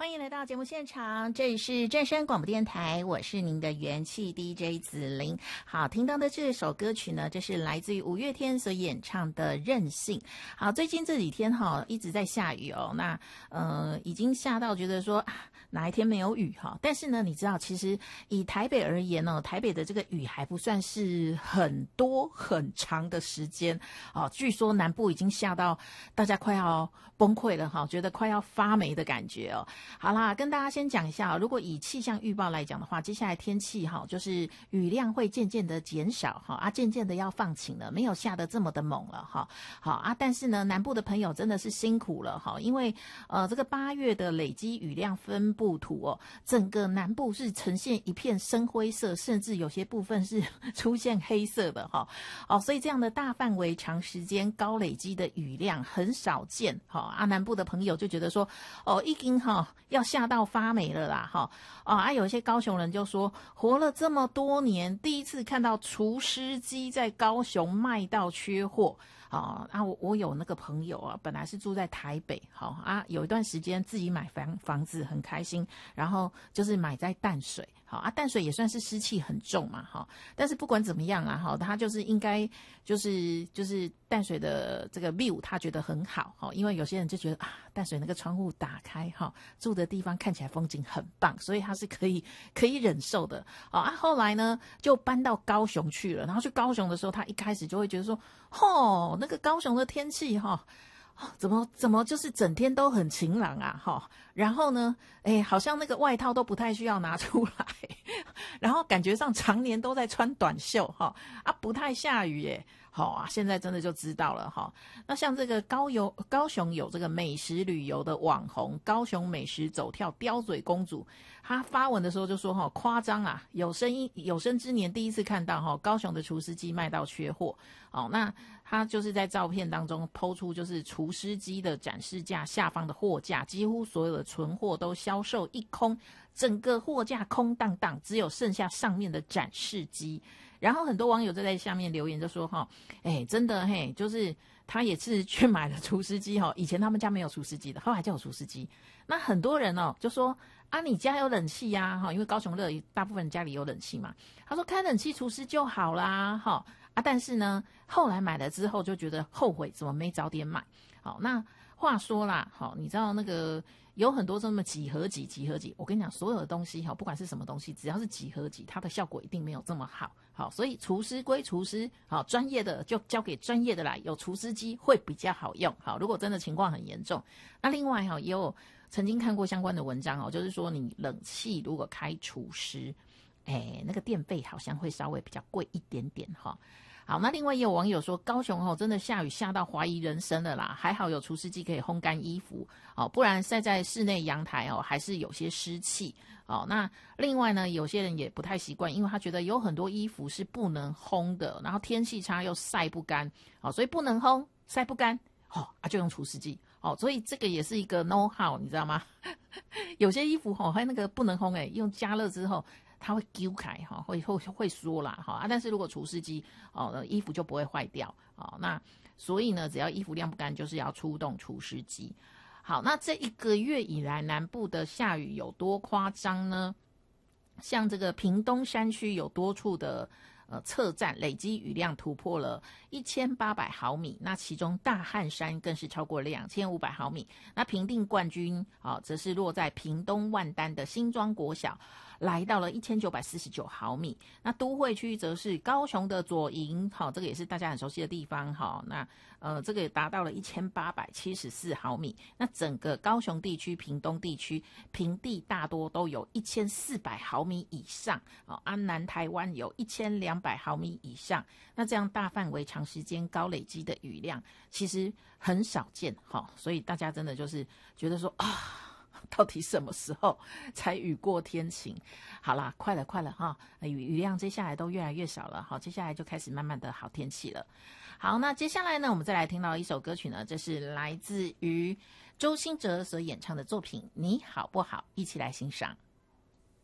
欢迎来到节目现场，这里是正声广播电台，我是您的元气 DJ 子琳。好，听到的这首歌曲呢，这是来自于五月天所演唱的《任性》。好，最近这几天一直在下雨哦，那已经下到觉得说哪一天没有雨哈，但是呢，你知道其实以台北而言呢，台北的这个雨还不算是很多很长的时间哦，据说南部已经下到大家快要崩溃了哈，觉得快要发霉的感觉哦。好啦，跟大家先讲一下如果以气象预报来讲的话，接下来天气就是雨量会渐渐的减少渐渐的要放晴了，没有下得这么的猛了但是呢，南部的朋友真的是辛苦了因为这个8月的累积雨量分布图整个南部是呈现一片深灰色，甚至有些部分是出现黑色的所以这样的大范围、长时间、高累积的雨量很少见南部的朋友就觉得说已经要下到发霉了啦有些高雄人就说活了这么多年，第一次看到除湿机在高雄卖到缺货我有那个朋友本来是住在台北有一段时间自己买房子很开心，然后就是买在淡水淡水也算是湿气很重嘛但是不管怎么样他就是应该就是淡水的这个 view 他觉得很好因为有些人就觉得淡水那个窗户打开住的地方看起来风景很棒，所以他是可以忍受的后来呢就搬到高雄去了，然后去高雄的时候他一开始就会觉得说那个高雄的天气怎么就是整天都很晴朗然后呢好像那个外套都不太需要拿出来然后感觉上常年都在穿短袖不太下雨耶现在真的就知道了那像这个高雄有这个美食旅游的网红高雄美食走跳刁嘴公主，她发文的时候就说夸张有生之年第一次看到高雄的除湿机卖到缺货那她就是在照片当中po出就是除湿机的展示架下方的货架，几乎所有的存货都销售一空，整个货架空荡荡，只有剩下上面的展示机。然后很多网友就在下面留言就说真的就是他也是去买了除湿机以前他们家没有除湿机的，后来就有除湿机。那很多人就说你家有冷气因为高雄热，大部分人家里有冷气嘛，他说开冷气除湿就好啦但是呢后来买了之后就觉得后悔怎么没早点买那话说啦你知道那个有很多这么几何级，我跟你讲所有的东西不管是什么东西，只要是几何级它的效果一定没有这么好所以除湿归除湿专业的就交给专业的来，有除湿机会比较好用如果真的情况很严重。那另外也有曾经看过相关的文章就是说你冷气如果开除湿那个电费好像会稍微比较贵一点点好，那另外也有网友说高雄真的下雨下到怀疑人生了啦，还好有除湿机可以烘干衣服不然晒在室内阳台还是有些湿气那另外呢有些人也不太习惯，因为他觉得有很多衣服是不能烘的，然后天气差又晒不干所以不能烘晒不干就用除湿机所以这个也是一个 know how 你知道吗有些衣服还那个不能烘用加热之后它会揪开会缩啦但是如果除湿机衣服就不会坏掉那所以呢只要衣服晾不干就是要出动除湿机。好，那这1个月以来南部的下雨有多夸张呢？像这个屏东山区有多处的测站累积雨量突破了1800毫米，那其中大汉山更是超过2500毫米。那评定冠军则是落在屏东万丹的新庄国小，来到了1949毫米。那都会区则是高雄的左营这个也是大家很熟悉的地方那这个也达到了1874毫米。那整个高雄地区、屏东地区平地大多都有1400毫米以上南台湾有1200毫米以上。那这样大范围、长时间、高累积的雨量其实很少见所以大家真的就是觉得说到底什么时候才雨过天晴？好啦，快了雨量接下来都越来越少了接下来就开始慢慢的好天气了。好，那接下来呢我们再来听到一首歌曲呢，这是来自于周兴哲所演唱的作品《你好不好》，一起来欣赏。